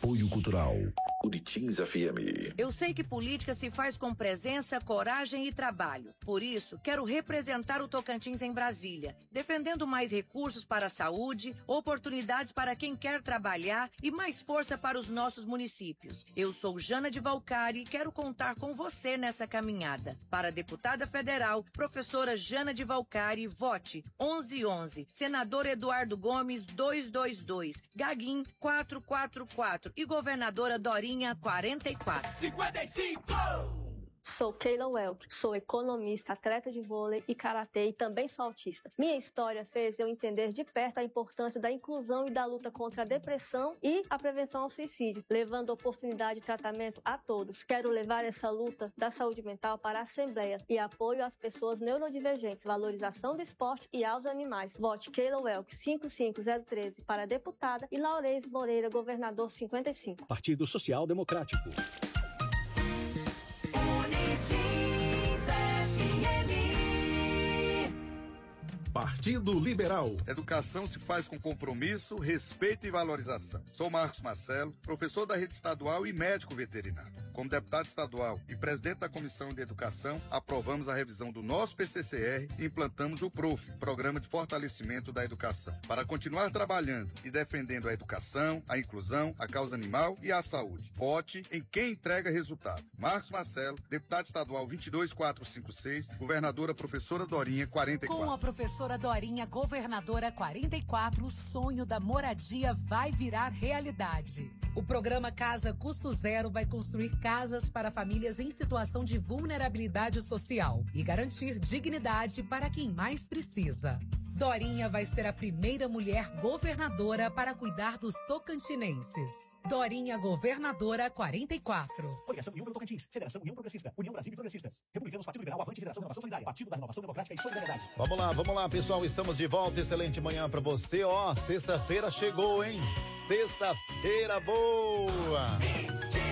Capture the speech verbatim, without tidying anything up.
Apoio Cultural Uritins F M. Eu sei que política se faz com presença, coragem e trabalho. Por isso, quero representar o Tocantins em Brasília, defendendo mais recursos para a saúde, oportunidades para quem quer trabalhar e mais força para os nossos municípios. Eu sou Jana de Valcari e quero contar com você nessa caminhada. Para a deputada federal, professora Jana de Valcari, vote onze onze. Senador Eduardo Gomes, duzentos e vinte e dois. Gaguin, quatrocentos e quarenta e quatro. E governadora Dorinha, quarenta e quatro. cinquenta e cinco! Sou Keila Welk, sou economista, atleta de vôlei e karatê e também sou autista. Minha história fez eu entender de perto a importância da inclusão e da luta contra a depressão e a prevenção ao suicídio, levando oportunidade de tratamento a todos. Quero levar essa luta da saúde mental para a Assembleia e apoio às pessoas neurodivergentes, valorização do esporte e aos animais. Vote Keila Welk, cinco cinco zero um três para deputada e Laurez Moreira, governador cinquenta e cinco. Partido Social Democrático. Partido Liberal. Educação se faz com compromisso, respeito e valorização. Sou Marcos Marcelo, professor da rede estadual e médico veterinário. Como deputado estadual e presidente da Comissão de Educação, aprovamos a revisão do nosso P C C R e implantamos o P R O F, Programa de Fortalecimento da Educação, para continuar trabalhando e defendendo a educação, a inclusão, a causa animal e a saúde. Vote em quem entrega resultado. Marcos Marcelo, deputado estadual vinte e dois mil quatrocentos e cinquenta e seis, governadora professora Dorinha, quarenta e quatro. Com a professora Dorinha, governadora quarenta e quatro, o sonho da moradia vai virar realidade. O programa Casa Custo Zero vai construir casas para famílias em situação de vulnerabilidade social e garantir dignidade para quem mais precisa. Dorinha vai ser a primeira mulher governadora para cuidar dos tocantinenses. Dorinha, governadora quarenta e quatro. Coligação União pelo Tocantins, Federação União Progressista, União Brasil e Progressistas, Republicanos, Partido Liberal, Avante, Federação da Renovação Solidária, Partido da Renovação Democrática e Solidariedade. Vamos lá, vamos lá, pessoal, estamos de volta, excelente manhã pra você, ó, sexta-feira chegou, hein? Sexta-feira boa!